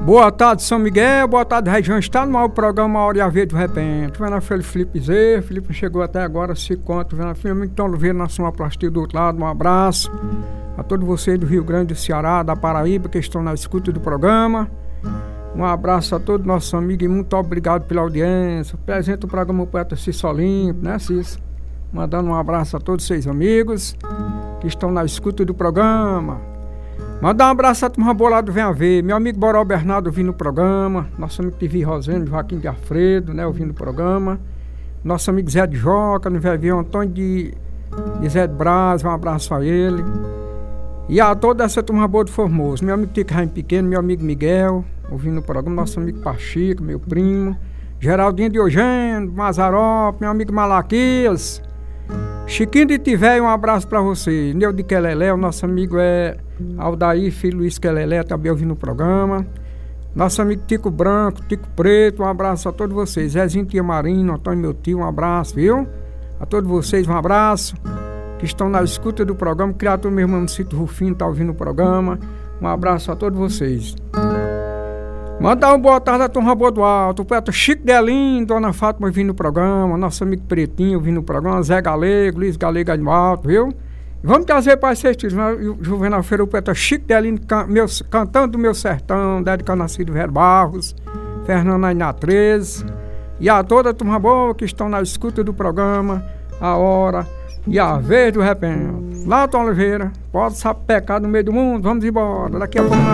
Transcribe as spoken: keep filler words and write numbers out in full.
Boa tarde, São Miguel, boa tarde, região. Está no ar o programa Hora e a Ver de Repente. Vendo a filha Felipe Zé, Felipe chegou até agora, se conta. Vendo a filha Então Oliveira, na sonoplastia do outro lado. Um abraço a todos vocês do Rio Grande do Ceará, da Paraíba, que estão na escuta do programa. Um abraço a todos nossos amigos e muito obrigado pela audiência. Apresenta o programa o poeta Cício Olimpo, né, Cício? Mandando um abraço a todos vocês amigos que estão na escuta do programa. Mandar um abraço a turma boa lá do Vem a Ver. Meu amigo Boró Bernardo ouvindo o programa. Nosso amigo Tivi Rosendo, Joaquim de Alfredo, né, ouvindo o programa. Nosso amigo Zé de Joca, no Vem a Ver, Antônio de, de Zé de Brás, um abraço a ele. E a toda essa turma boa do Formoso. Meu amigo Tico Raim Pequeno, meu amigo Miguel, ouvindo o programa. Nosso amigo Pachico, meu primo. Geraldinho de Eugênio, Mazarop, meu amigo Malaquias. Chiquinho de Tivé, um abraço pra você. Neu de Quelelé, o nosso amigo é Aldair, filho Luiz Quelelé, também ouvindo o programa. Nosso amigo Tico Branco, Tico Preto, um abraço a todos vocês. Zezinho Tia Marino, Antônio meu tio, um abraço, viu? A todos vocês, um abraço. Que estão na escuta do programa. Criatura, meu irmão Cito Rufino, tá ouvindo o programa. Um abraço a todos vocês. Mandar uma boa tarde a turma boa do alto. O poeta Chico Delim, Dona Fátima ouvindo o programa. Nosso amigo Pretinho ouvindo o programa. Zé Galego, Luiz Galego aí no alto, viu? E vamos trazer para vocês, Juvenal Feira, o poeta Chico Delim can, meu, cantando do meu sertão, dedicando a Cid Ver Barros, Fernando Ainá treze. E a toda a turma boa que estão na escuta do programa. A hora e a vez do repente. Lá, Tom Oliveira, pode sapecar no meio do mundo. Vamos embora. Daqui a pouco.